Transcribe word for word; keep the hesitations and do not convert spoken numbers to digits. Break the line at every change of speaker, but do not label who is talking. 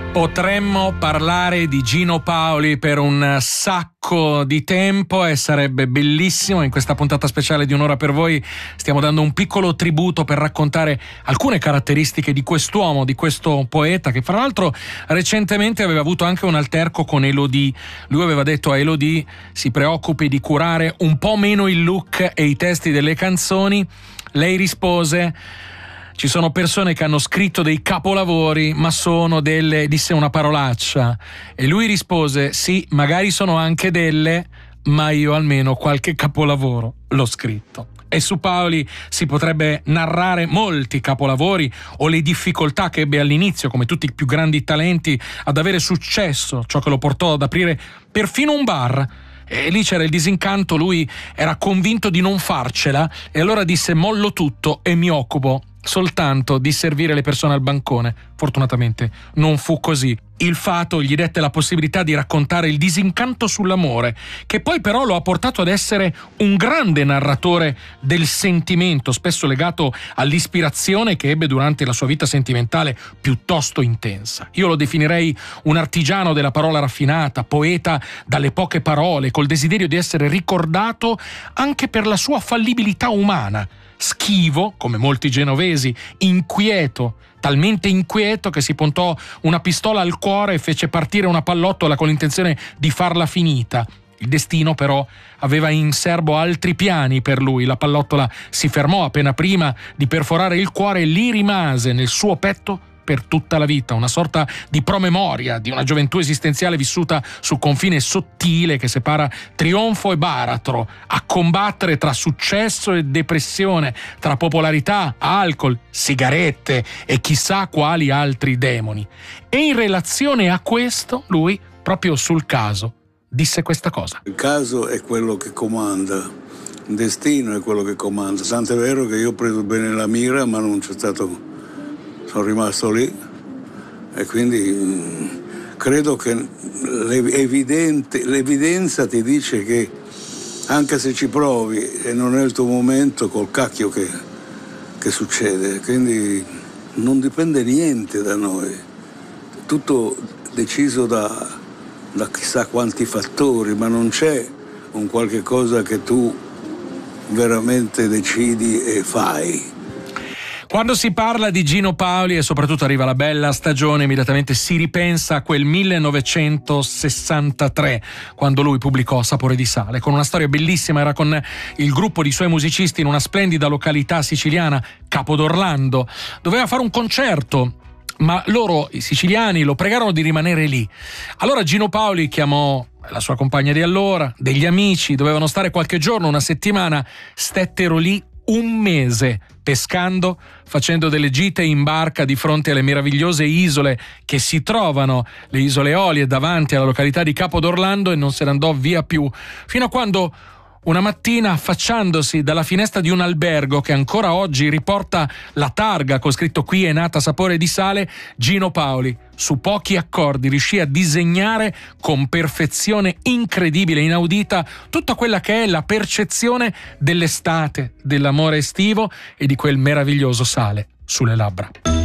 Potremmo parlare di Gino Paoli per un sacco di tempo e sarebbe bellissimo. In questa puntata speciale di Un'ora per voi stiamo dando un piccolo tributo per raccontare alcune caratteristiche di quest'uomo, di questo poeta, che fra l'altro recentemente aveva avuto anche un alterco con Elodie. Lui aveva detto a Elodie: si preoccupi di curare un po' meno il look e i testi delle canzoni. Lei rispose: ci sono persone che hanno scritto dei capolavori, ma sono delle, disse una parolaccia. E lui rispose: sì, magari sono anche delle, ma io almeno qualche capolavoro l'ho scritto. E su Paoli si potrebbe narrare molti capolavori o le difficoltà che ebbe all'inizio, come tutti i più grandi talenti, ad avere successo, ciò che lo portò ad aprire perfino un bar. E lì c'era il disincanto, lui era convinto di non farcela e allora disse: mollo tutto e mi occupo soltanto di servire le persone al bancone. Fortunatamente non fu così. Il fato gli dette la possibilità di raccontare il disincanto sull'amore, che poi però lo ha portato ad essere un grande narratore del sentimento, spesso legato all'ispirazione che ebbe durante la sua vita sentimentale piuttosto intensa. Io lo definirei un artigiano della parola raffinata, poeta dalle poche parole, col desiderio di essere ricordato anche per la sua fallibilità umana. Schivo, come molti genovesi, inquieto, talmente inquieto che si puntò una pistola al cuore e fece partire una pallottola con l'intenzione di farla finita. Il destino però aveva in serbo altri piani per lui. La pallottola si fermò appena prima di perforare il cuore e lì rimase nel suo petto per tutta la vita, una sorta di promemoria di una gioventù esistenziale vissuta sul confine sottile che separa trionfo e baratro, a combattere tra successo e depressione, tra popolarità, alcol, sigarette e chissà quali altri demoni. E in relazione a questo, lui, proprio sul caso, disse questa cosa:
il caso è quello che comanda, il destino è quello che comanda, tant'è vero che io ho preso bene la mira, ma non c'è stato, sono rimasto lì e quindi mh, credo che l'evidente, l'evidenza ti dice che anche se ci provi e non è il tuo momento, col cacchio che, che succede, quindi non dipende niente da noi, tutto deciso da, da chissà quanti fattori, ma non c'è un qualche cosa che tu veramente decidi e fai.
Quando si parla di Gino Paoli e soprattutto arriva la bella stagione, immediatamente si ripensa a quel millenovecentosessantatré, quando lui pubblicò Sapore di sale, con una storia bellissima. Era con il gruppo di suoi musicisti in una splendida località siciliana, Capodorlando. Doveva fare un concerto, ma loro, i siciliani, lo pregarono di rimanere lì. Allora Gino Paoli chiamò la sua compagna di allora, degli amici, dovevano stare qualche giorno, una settimana, stettero lì un mese, pescando, facendo delle gite in barca di fronte alle meravigliose isole che si trovano, le isole Eolie, davanti alla località di Capodorlando, e non se ne andò via più, fino a quando una mattina, affacciandosi dalla finestra di un albergo che ancora oggi riporta la targa con scritto "Qui è nata Sapore di sale", Gino Paoli, su pochi accordi, riuscì a disegnare con perfezione incredibile, inaudita, tutta quella che è la percezione dell'estate, dell'amore estivo e di quel meraviglioso sale sulle labbra.